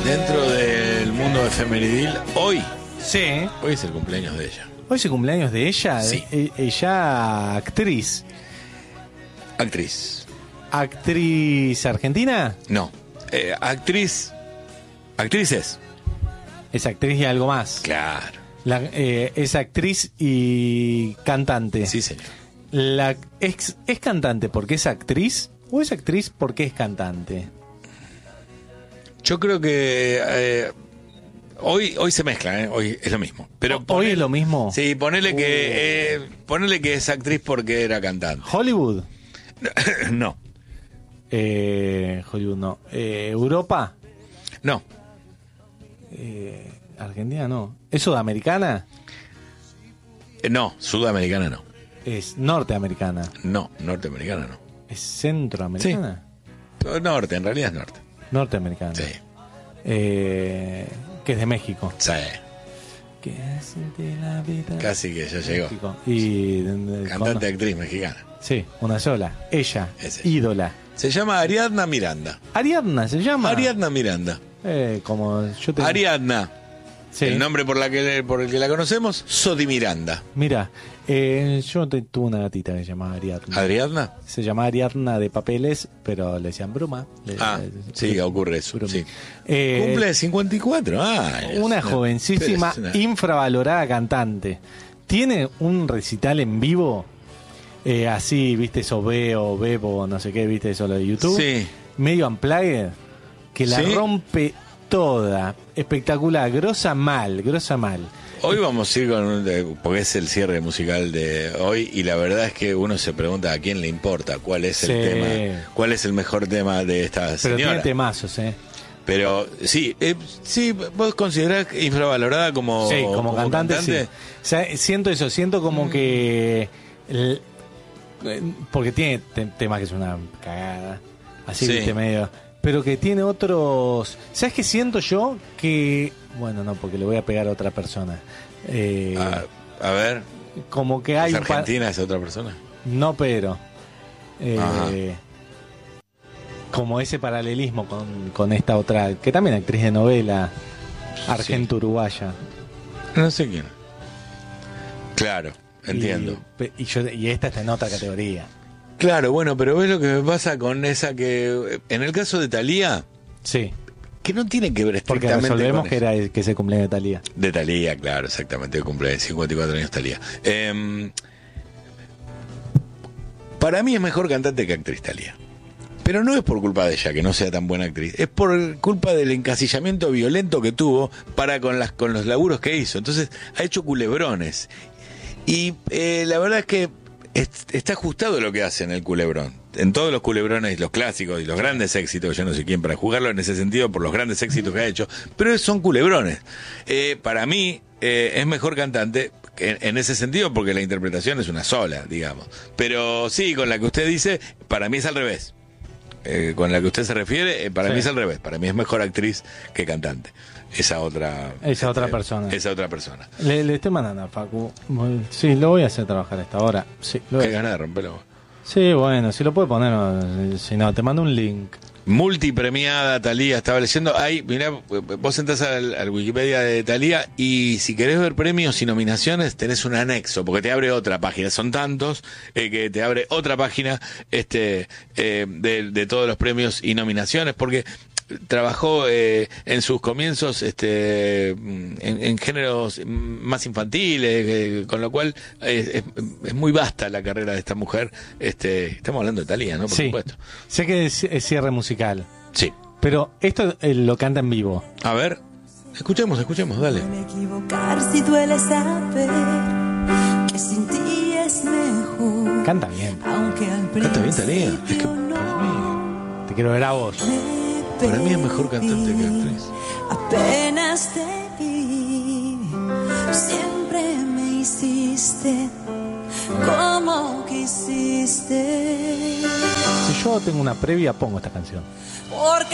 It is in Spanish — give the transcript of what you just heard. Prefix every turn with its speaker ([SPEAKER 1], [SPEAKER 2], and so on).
[SPEAKER 1] Dentro del mundo efemeridil, hoy
[SPEAKER 2] Sí.
[SPEAKER 1] es el cumpleaños de ella.
[SPEAKER 2] ¿Hoy es el cumpleaños de ella?
[SPEAKER 1] Sí.
[SPEAKER 2] Ella, actriz.
[SPEAKER 1] Actriz.
[SPEAKER 2] ¿Actriz argentina?
[SPEAKER 1] No. Actriz. Actrices.
[SPEAKER 2] Es actriz y algo más.
[SPEAKER 1] Claro.
[SPEAKER 2] Es actriz y cantante.
[SPEAKER 1] Sí, señor.
[SPEAKER 2] ¿Es cantante porque es actriz o es actriz porque es cantante?
[SPEAKER 1] Yo creo que hoy se mezcla, hoy es lo mismo. Pero
[SPEAKER 2] ¿Hoy es lo mismo?
[SPEAKER 1] Sí, ponele que es actriz porque era cantante.
[SPEAKER 2] ¿Hollywood?
[SPEAKER 1] No.
[SPEAKER 2] Hollywood no. ¿Europa?
[SPEAKER 1] No.
[SPEAKER 2] ¿Argentina no? ¿Es sudamericana?
[SPEAKER 1] No, sudamericana no.
[SPEAKER 2] ¿Es norteamericana?
[SPEAKER 1] No, norteamericana no.
[SPEAKER 2] ¿Es centroamericana?
[SPEAKER 1] Norte, en realidad es norte.
[SPEAKER 2] Norteamericana.
[SPEAKER 1] Sí.
[SPEAKER 2] Que es de México.
[SPEAKER 1] Sí.
[SPEAKER 2] ¿Qué es de la vida?
[SPEAKER 1] Casi que ya llegó.
[SPEAKER 2] México. Y
[SPEAKER 1] Cantante, actriz mexicana.
[SPEAKER 2] Sí, una sola. Ella,
[SPEAKER 1] Es ella.
[SPEAKER 2] ídola.
[SPEAKER 1] Se llama Ariadna Miranda.
[SPEAKER 2] Ariadna se llama.
[SPEAKER 1] Ariadna Miranda.
[SPEAKER 2] Como yo te.
[SPEAKER 1] Ariadna.
[SPEAKER 2] Sí.
[SPEAKER 1] El nombre por el que la conocemos, Sodi Miranda.
[SPEAKER 2] Mira, yo tuve una gatita que se llamaba Ariadna.
[SPEAKER 1] ¿Ariadna?
[SPEAKER 2] Se llamaba Ariadna de papeles, pero le decían Bruma.
[SPEAKER 1] Sí, ocurre eso.
[SPEAKER 2] Bruma.
[SPEAKER 1] Sí. Cumple 54 años.
[SPEAKER 2] Una jovencísima,
[SPEAKER 1] pero es una-
[SPEAKER 2] infravalorada cantante. Tiene un recital en vivo, así, viste, eso Bebo, no sé qué, viste, eso lo de YouTube.
[SPEAKER 1] Sí.
[SPEAKER 2] Medio unplugged, que la
[SPEAKER 1] ¿Sí?
[SPEAKER 2] rompe toda. Espectacular, grosa mal.
[SPEAKER 1] Hoy vamos a ir porque es el cierre musical de hoy y la verdad es que uno se pregunta a quién le importa cuál es el
[SPEAKER 2] Sí.
[SPEAKER 1] tema, cuál es el mejor tema de esta
[SPEAKER 2] Pero
[SPEAKER 1] señora.
[SPEAKER 2] tiene temazos,
[SPEAKER 1] Pero sí, vos considerás infravalorada como,
[SPEAKER 2] Sí, como cantante, sí. O sea, siento como que... porque tiene temas que es una cagada. Así,
[SPEAKER 1] Sí.
[SPEAKER 2] viste, medio... Pero que tiene otros... ¿Sabes qué siento yo? Que... Bueno, no, porque le voy a pegar a otra persona.
[SPEAKER 1] a ver,
[SPEAKER 2] Como que hay...
[SPEAKER 1] ¿es Argentina esa otra persona?
[SPEAKER 2] No, pero...
[SPEAKER 1] Ajá.
[SPEAKER 2] como ese paralelismo con esta otra, que también actriz de novela, argento-uruguaya.
[SPEAKER 1] No sé quién. Claro, entiendo.
[SPEAKER 2] Y esta está en otra categoría.
[SPEAKER 1] Claro, bueno, pero ves lo que me pasa con esa que... En el caso de Thalía,
[SPEAKER 2] Sí,
[SPEAKER 1] que no tiene que ver
[SPEAKER 2] porque
[SPEAKER 1] estrictamente
[SPEAKER 2] resolvemos
[SPEAKER 1] con
[SPEAKER 2] que
[SPEAKER 1] eso.
[SPEAKER 2] era que se cumpleaños de Thalía.
[SPEAKER 1] De Thalía, claro, exactamente, cumple 54 años Thalía. Para mí es mejor cantante que actriz Thalía. Pero no es por culpa de ella que no sea tan buena actriz, es por culpa del encasillamiento violento que tuvo con los laburos que hizo. Entonces ha hecho culebrones. Y la verdad es que está ajustado lo que hace en el culebrón. En todos los culebrones, los clásicos y los grandes éxitos, yo no sé quién para jugarlo en ese sentido por los grandes éxitos que ha hecho, pero son culebrones. Para mí es mejor cantante en ese sentido porque la interpretación es una sola, digamos. Pero sí, con la que usted dice, para mí es al revés. Con la que usted se refiere, para mí es al revés. Para mí es mejor actriz que cantante. Esa otra persona. Esa otra persona.
[SPEAKER 2] Le estoy mandando a Facu. Sí, lo voy a hacer trabajar a esta hora. Sí,
[SPEAKER 1] Qué ganas de romperlo.
[SPEAKER 2] Sí, bueno, si lo puede poner, si no, te mando un link.
[SPEAKER 1] Multipremiada Thalía, estaba leyendo. Ahí, mirá, vos entras al Wikipedia de Thalía y si querés ver premios y nominaciones, tenés un anexo, porque te abre otra página. Son tantos que te abre otra página de todos los premios y nominaciones, porque trabajó en sus comienzos en géneros más infantiles, con lo cual es muy vasta la carrera de esta mujer. Estamos hablando de Thalía, ¿no? Por supuesto.
[SPEAKER 2] Sé que es cierre musical,
[SPEAKER 1] Sí.
[SPEAKER 2] pero esto lo canta en vivo.
[SPEAKER 1] A ver, escuchemos, dale.
[SPEAKER 3] Duele equivocar si duele saber que sin ti es mejor.
[SPEAKER 2] Canta bien.
[SPEAKER 3] Aunque al
[SPEAKER 1] Canta bien Thalía.
[SPEAKER 3] principio
[SPEAKER 1] Es que
[SPEAKER 2] Te quiero ver a vos.
[SPEAKER 1] para mí es mejor cantante que actriz.
[SPEAKER 3] Apenas te vi, siempre me hiciste como quisiste.
[SPEAKER 2] Si yo tengo una previa, pongo esta canción.
[SPEAKER 3] Porque